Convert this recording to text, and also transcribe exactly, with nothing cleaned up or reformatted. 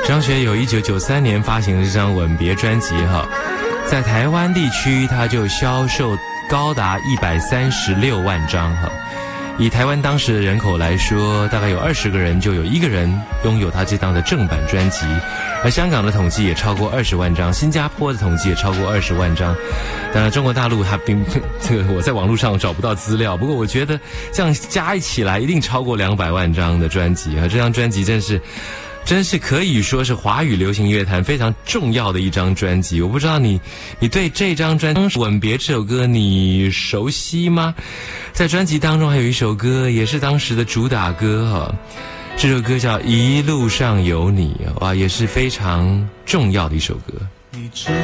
张学友一九九三年发行的这张《吻别》专辑哈，在台湾地区它就销售高达一百三十六万张哈。以台湾当时的人口来说，大概有二十个人就有一个人拥有他这张的正版专辑，而香港的统计也超过二十万张，新加坡的统计也超过二十万张。当然，中国大陆它并这个我在网络上找不到资料，不过我觉得这样加一起来一定超过两百万张的专辑啊！这张专辑真是。真是可以说是华语流行乐坛非常重要的一张专辑。我不知道你你对这张专辑《吻别》这首歌你熟悉吗？在专辑当中还有一首歌也是当时的主打歌哈，这首歌叫《一路上有你》，哇，也是非常重要的一首歌。